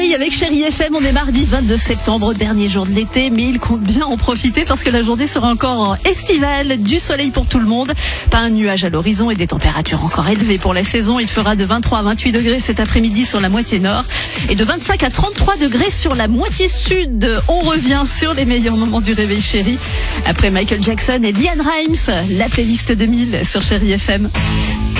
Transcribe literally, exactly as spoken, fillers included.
soleil avec Chérie F M. On est mardi vingt-deux septembre, dernier jour de l'été, mais il compte bien en profiter parce que la journée sera encore estivale, du soleil pour tout le monde. Pas un nuage à l'horizon et des températures encore élevées pour la saison. Il fera de vingt-trois à vingt-huit degrés cet après-midi sur la moitié nord et de vingt-cinq à trente-trois degrés sur la moitié sud. On revient sur les meilleurs moments du réveil chéri. Après Michael Jackson et Lian Rimes, la playlist deux mille sur Chérie F M.